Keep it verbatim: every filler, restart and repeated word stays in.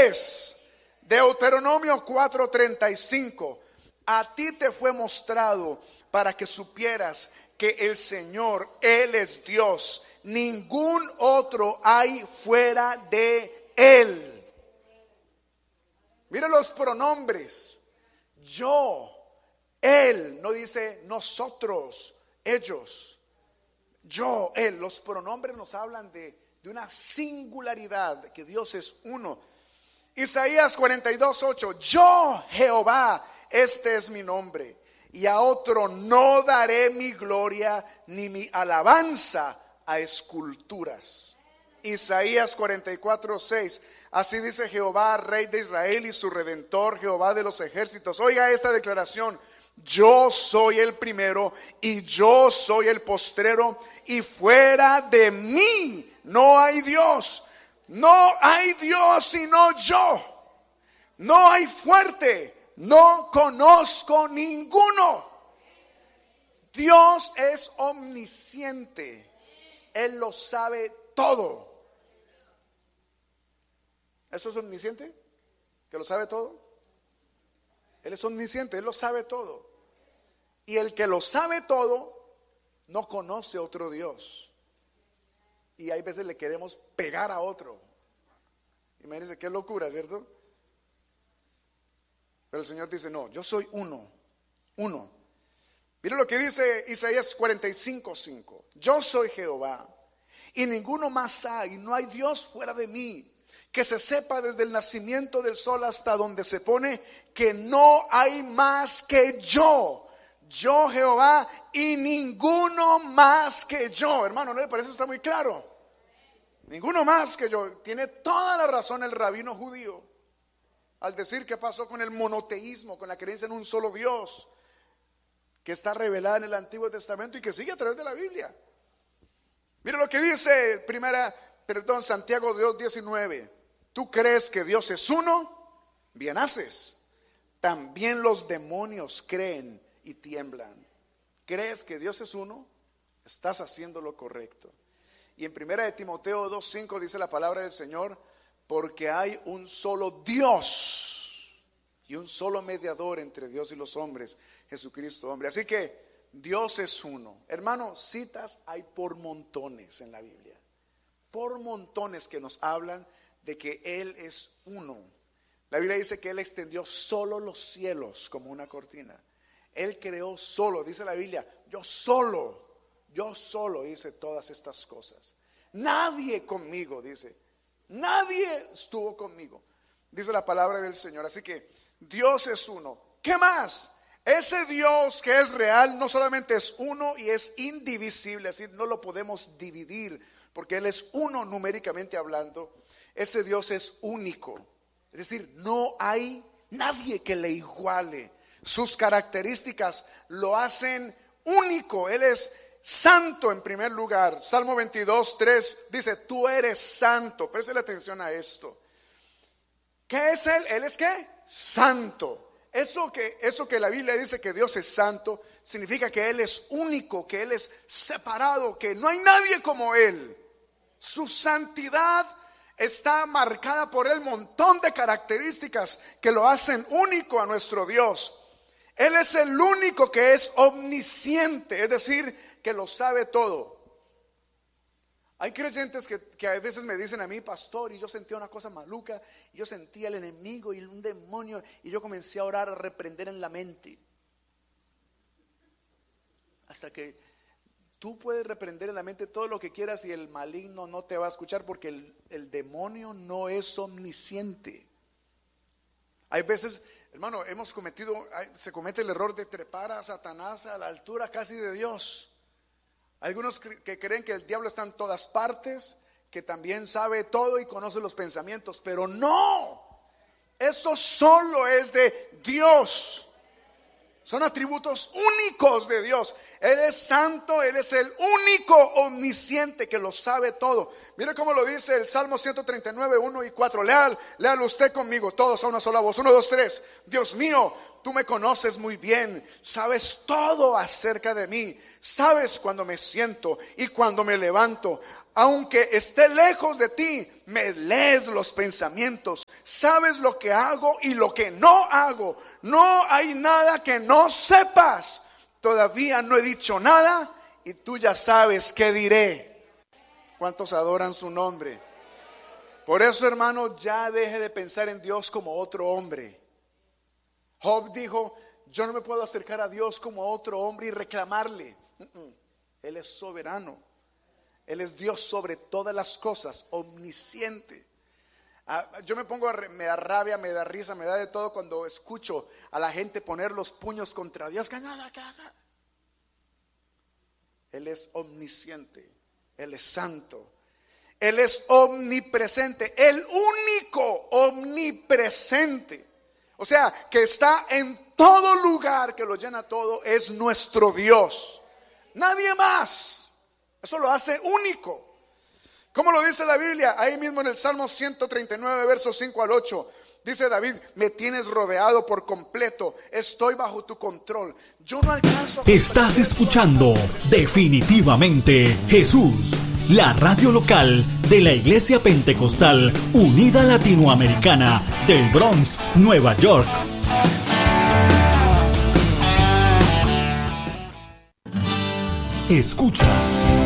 pues, Deuteronomio cuatro treinta y cinco, a ti te fue mostrado para que supieras que el Señor, Él es Dios, ningún otro hay fuera de Él. Mira los pronombres: yo, Él, no dice nosotros, ellos, yo, Él. Los pronombres nos hablan de, de una singularidad, que Dios es uno. Isaías cuarenta y dos ocho, yo, Jehová, este es mi nombre, y a otro no daré mi gloria ni mi alabanza a esculturas. Isaías cuarenta y cuatro seis, así dice Jehová, Rey de Israel y su Redentor, Jehová de los ejércitos. Oiga esta declaración: yo soy el primero y yo soy el postrero, y fuera de mí no hay Dios. No hay Dios sino yo. No hay fuerte, no conozco ninguno. Dios es omnisciente, Él lo sabe todo. ¿Eso es omnisciente? ¿Que lo sabe todo? Él es omnisciente, Él lo sabe todo. Y el que lo sabe todo no conoce otro Dios. Y hay veces le queremos pegar a otro. Imagínense qué locura, ¿cierto? Pero el Señor dice: no, yo soy uno, uno. Mira lo que dice Isaías cuarenta y cinco cinco, yo soy Jehová y ninguno más hay, no hay Dios fuera de mí, que se sepa desde el nacimiento del sol hasta donde se pone, que no hay más que yo, yo Jehová y ninguno más que yo. Hermano, ¿no le parece? Está muy claro. Ninguno más que yo. Tiene toda la razón el rabino judío al decir que pasó con el monoteísmo, con la creencia en un solo Dios, que está revelada en el Antiguo Testamento y que sigue a través de la Biblia. Mira lo que dice primera, perdón, Santiago dos diecinueve. ¿Tú crees que Dios es uno? Bien haces. También los demonios creen y tiemblan. ¿Crees que Dios es uno? Estás haciendo lo correcto. Y en primera de Timoteo dos cinco dice la palabra del Señor: porque hay un solo Dios y un solo mediador entre Dios y los hombres, Jesucristo hombre. Así que Dios es uno. Hermano, citas hay por montones en la Biblia, por montones que nos hablan de que Él es uno. La Biblia dice que Él extendió solo los cielos como una cortina. Él creó solo, dice la Biblia, yo solo, yo solo hice todas estas cosas. Nadie conmigo, dice, nadie estuvo conmigo, dice la palabra del Señor. Así que Dios es uno. ¿Qué más? Ese Dios que es real no solamente es uno y es indivisible, es decir, no lo podemos dividir porque Él es uno numéricamente hablando. Ese Dios es único, es decir, no hay nadie que le iguale. Sus características lo hacen único. Él es santo en primer lugar. Salmo veintidós tres dice: tú eres santo. Préstele atención a esto. ¿Qué es Él? Él es ¿qué? Santo. Eso que, eso que la Biblia dice que Dios es santo, significa que Él es único, que Él es separado, que no hay nadie como Él. Su santidad está marcada por el montón de características que lo hacen único a nuestro Dios. Él es el único que es omnisciente, es decir, que lo sabe todo. Hay creyentes que, que a veces me dicen a mí: pastor, y yo sentía una cosa maluca, y yo sentía el enemigo y un demonio, y yo comencé a orar, a reprender en la mente. Hasta que tú puedes reprender en la mente todo lo que quieras y el maligno no te va a escuchar, porque el, el demonio no es omnisciente. Hay veces, hermano, hemos cometido, se comete el error de trepar a Satanás a la altura casi de Dios. Algunos que creen que el diablo está en todas partes, que también sabe todo y conoce los pensamientos, pero no, eso solo es de Dios. Son atributos únicos de Dios. Él es santo, Él es el único omnisciente que lo sabe todo. Mire cómo lo dice el Salmo ciento treinta y nueve, uno y cuatro. Léalo, léalo usted conmigo, todos a una sola voz. Uno, dos, tres. Dios mío, tú me conoces muy bien, sabes todo acerca de mí. Sabes cuando me siento y cuando me levanto. aunque esté lejos de ti, me lees los pensamientos, sabes lo que hago y lo que no hago. No hay nada que no sepas. Todavía no he dicho nada y tú ya sabes qué diré. ¿Cuántos adoran su nombre? Por eso, hermano, ya deje de pensar en Dios como otro hombre. Job dijo: yo no me puedo acercar a Dios como otro hombre y reclamarle. Él es soberano. Él es Dios sobre todas las cosas, omnisciente. Ah, yo me pongo, a, me da rabia, me da risa, me da de todo cuando escucho a la gente poner los puños contra Dios. Él es omnisciente, Él es santo, Él es omnipresente, el único omnipresente. O sea, que está en todo lugar, que lo llena todo, es nuestro Dios. Nadie más. Eso lo hace único. ¿Cómo lo dice la Biblia? Ahí mismo en el Salmo ciento treinta y nueve, versos cinco al ocho. Dice David: me tienes rodeado por completo, estoy bajo tu control. Yo no alcanzo a... Estás escuchando Definitivamente Jesús, la radio local de la Iglesia Pentecostal Unida Latinoamericana del Bronx, Nueva York. Escucha